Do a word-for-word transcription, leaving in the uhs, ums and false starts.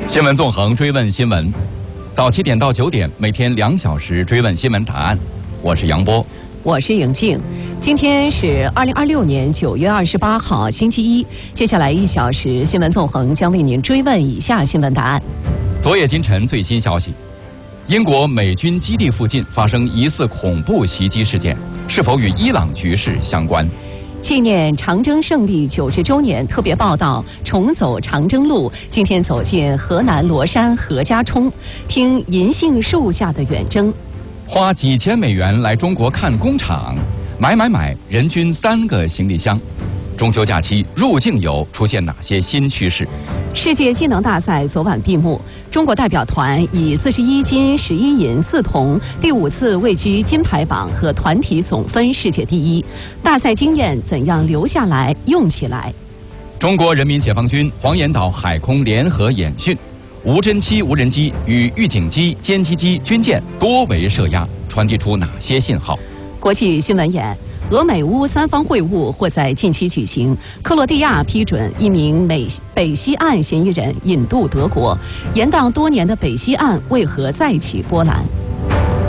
新闻纵横追问新闻，早七点到九点，每天两小时追问新闻答案。我是杨波， 我是莹静。今天是二零二六年九月二十八号，星期一。接下来一小时，新闻纵横将为您追问以下新闻答案。 昨夜今晨最新消息：英国美军基地附近发生疑似恐怖袭击事件，是否与伊朗局势相关？ 纪念长征胜利九十周年特别报道：重走长征路，今天走进河南罗山何家冲，听银杏树下的远征。 花几千美元来中国看工厂，买买买，人均三个行李箱。中秋假期入境游出现哪些新趋势？ 世界技能大赛昨晚闭幕，中国代表团以四十一金、十一银、四铜，第五次位居金牌榜和团体总分世界第一。大赛经验怎样留下来、用起来？ 中国人民解放军黄岩岛海空联合演训，无侦七无人机与预警机、歼击机、军舰多维射压，传递出哪些信号？ 国际新闻眼。俄美乌三方会晤或在近期举行。克罗地亚批准一名美北西岸嫌疑人引渡德国。延宕多年的北西岸为何再起波澜？